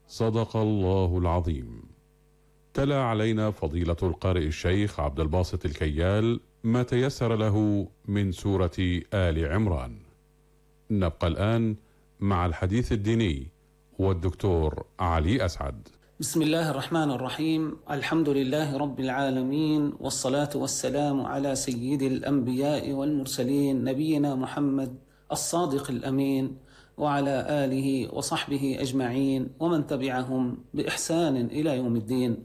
صدق الله العظيم. تلا علينا فضيلة القارئ الشيخ عبد الباسط الكيال ما تيسر له من سورة آل عمران. نبقى الآن مع الحديث الديني والدكتور علي أسعد. بسم الله الرحمن الرحيم. الحمد لله رب العالمين، والصلاة والسلام على سيد الأنبياء والمرسلين نبينا محمد الصادق الأمين، وعلى آله وصحبه أجمعين ومن تبعهم بإحسان إلى يوم الدين.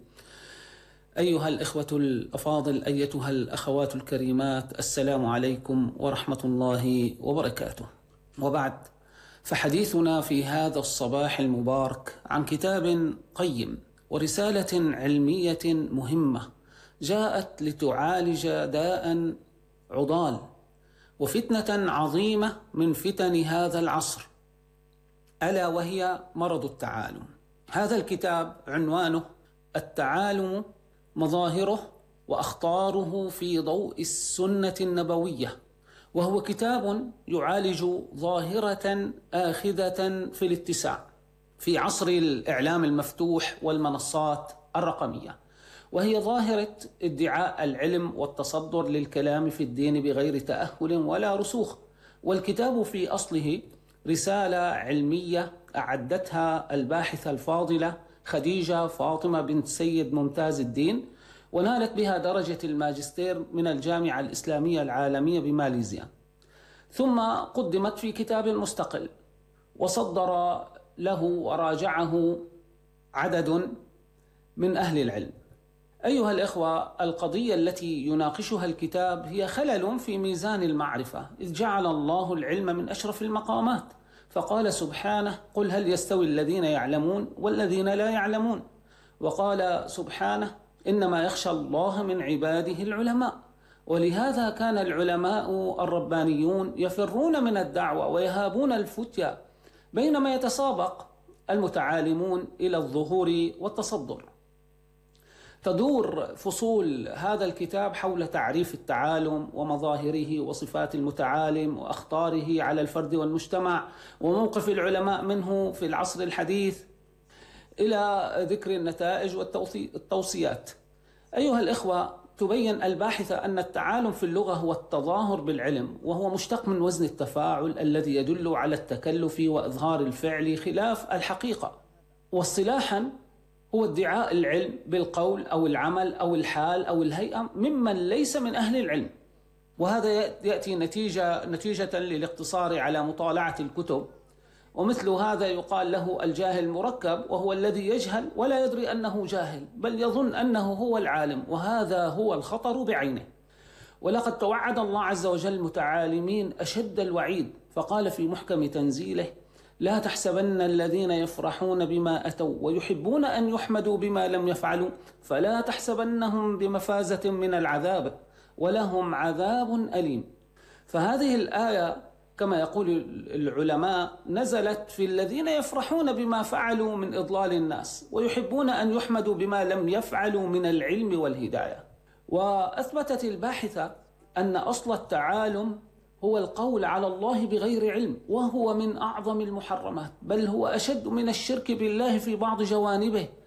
أيها الإخوة الأفاضل، أيتها الأخوات الكريمات، السلام عليكم ورحمة الله وبركاته. وبعد، فحديثنا في هذا الصباح المبارك عن كتاب قيم ورسالة علمية مهمة جاءت لتعالج داء عضال وفتنة عظيمة من فتن هذا العصر، ألا وهي مرض التعالم. هذا الكتاب عنوانه التعالم، مظاهره وأخطاره في ضوء السنة النبوية، وهو كتاب يعالج ظاهرة آخذة في الاتساع في عصر الإعلام المفتوح والمنصات الرقمية، وهي ظاهرة ادعاء العلم والتصدر للكلام في الدين بغير تأهل ولا رسوخ. والكتاب في أصله رسالة علمية أعدتها الباحثة الفاضلة خديجة فاطمة بنت سيد ممتاز الدين، ونالت بها درجة الماجستير من الجامعة الإسلامية العالمية بماليزيا، ثم قدمت في كتاب مستقل وصدر له وراجعه عدد من أهل العلم. أيها الإخوة، القضية التي يناقشها الكتاب هي خلل في ميزان المعرفة، إذ جعل الله العلم من أشرف المقامات، فقال سبحانه: قل هل يستوي الذين يعلمون والذين لا يعلمون. وقال سبحانه: إنما يخشى الله من عباده العلماء. ولهذا كان العلماء الربانيون يفرون من الدعوة ويهابون الفتيا، بينما يتسابق المتعالمون إلى الظهور والتصدر. تدور فصول هذا الكتاب حول تعريف التعالم ومظاهره وصفات المتعالم وأخطاره على الفرد والمجتمع وموقف العلماء منه في العصر الحديث، إلى ذكر النتائج والتوصيات. أيها الإخوة، تبين الباحثة أن التعالم في اللغة هو التظاهر بالعلم، وهو مشتق من وزن التفاعل الذي يدل على التكلف وإظهار الفعل خلاف الحقيقة. واصطلاحا هو ادعاء العلم بالقول أو العمل أو الحال أو الهيئة ممن ليس من أهل العلم، وهذا يأتي نتيجة للاقتصار على مطالعة الكتب. ومثل هذا يقال له الجاهل المركب، وهو الذي يجهل ولا يدري أنه جاهل، بل يظن أنه هو العالم، وهذا هو الخطر بعينه. ولقد توعد الله عز وجل المتعالمين أشد الوعيد، فقال في محكم تنزيله: لا تحسبن الذين يفرحون بما أتوا ويحبون أن يحمدوا بما لم يفعلوا فلا تحسبنهم بمفازة من العذاب ولهم عذاب أليم. فهذه الآية كما يقول العلماء نزلت في الذين يفرحون بما فعلوا من إضلال الناس ويحبون أن يحمدوا بما لم يفعلوا من العلم والهداية. وأثبتت الباحثة أن أصل التعالم هو القول على الله بغير علم، وهو من أعظم المحرمات، بل هو أشد من الشرك بالله في بعض جوانبه،